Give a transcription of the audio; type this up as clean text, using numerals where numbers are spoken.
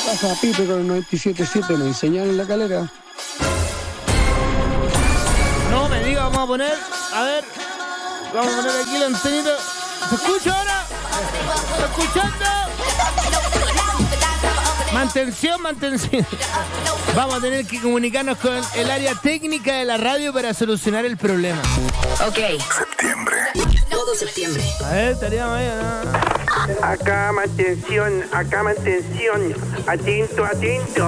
Pasa Pipe con el 97.7, me enseñaron en la calera. No me diga, vamos a poner, a ver, vamos a poner aquí la antenita. ¿Se escucha ahora? ¿Se escuchando? Mantención. Vamos a tener que comunicarnos con el área técnica de la radio para solucionar el problema. Ok. Septiembre. Todo septiembre. A ver, estaríamos ahí, ¿no? Acá mantención, atento.